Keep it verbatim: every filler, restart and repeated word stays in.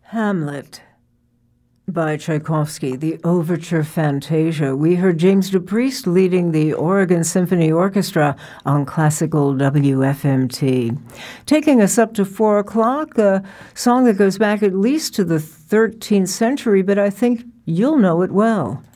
Hamlet by Tchaikovsky, the Overture Fantasia. We heard James DePriest leading the Oregon Symphony Orchestra on classical W F M T. Taking us up to four o'clock, a song that goes back at least to the thirteenth century, but I think you'll know it well.